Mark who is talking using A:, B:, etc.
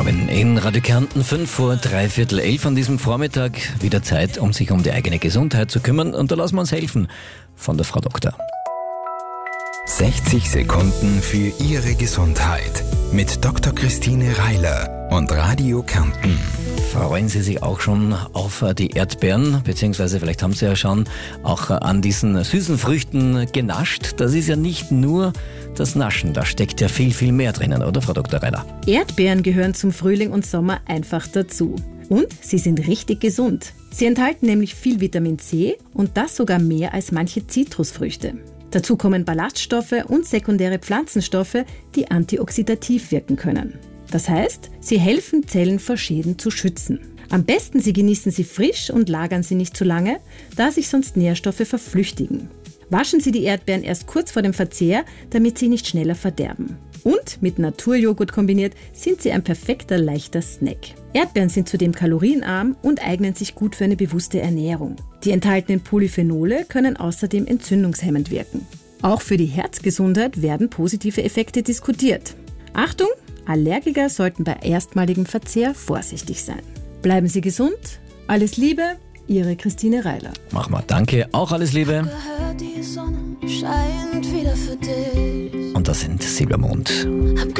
A: Robin in Radio Kärnten 5 vor 11:45 an diesem Vormittag. Wieder Zeit, um sich um die eigene Gesundheit zu kümmern. Und da lassen wir uns helfen von der Frau Doktor.
B: 60 Sekunden für Ihre Gesundheit mit Dr. Christine Reiler und Radio Kärnten.
A: Freuen Sie sich auch schon auf die Erdbeeren, beziehungsweise vielleicht haben Sie ja schon auch an diesen süßen Früchten genascht. Das ist ja nicht nur das Naschen, da steckt ja viel, viel mehr drinnen, oder Frau Dr. Reiler?
C: Erdbeeren gehören zum Frühling und Sommer einfach dazu. Und sie sind richtig gesund. Sie enthalten nämlich viel Vitamin C und das sogar mehr als manche Zitrusfrüchte. Dazu kommen Ballaststoffe und sekundäre Pflanzenstoffe, die antioxidativ wirken können. Das heißt, sie helfen, Zellen vor Schäden zu schützen. Am besten Sie genießen sie frisch und lagern sie nicht zu lange, da sich sonst Nährstoffe verflüchtigen. Waschen Sie die Erdbeeren erst kurz vor dem Verzehr, damit sie nicht schneller verderben. Und mit Naturjoghurt kombiniert sind sie ein perfekter, leichter Snack. Erdbeeren sind zudem kalorienarm und eignen sich gut für eine bewusste Ernährung. Die enthaltenen Polyphenole können außerdem entzündungshemmend wirken. Auch für die Herzgesundheit werden positive Effekte diskutiert. Achtung! Allergiker sollten bei erstmaligem Verzehr vorsichtig sein. Bleiben Sie gesund. Alles Liebe, Ihre Christine Reiler.
A: Mach mal, danke. Auch alles Liebe.
D: Die Sonne scheint wieder für dich.
A: Und das sind Silbermond.
D: Hab